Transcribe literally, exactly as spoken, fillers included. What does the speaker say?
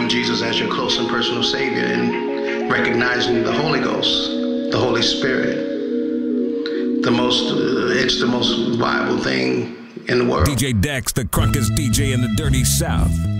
knowing Jesus as your close and personal Savior and recognizing the Holy Ghost, the Holy Spirit. The most, uh, it's the most viable thing in the world. D J Dex, the crunkest D J in the Dirty South.